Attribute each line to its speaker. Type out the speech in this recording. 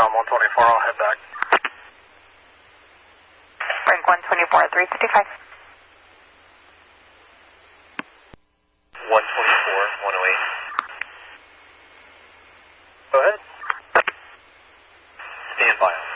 Speaker 1: on 124, I'll head back.
Speaker 2: Break 124 at 355.
Speaker 1: 124, 108. Go ahead. Stand by.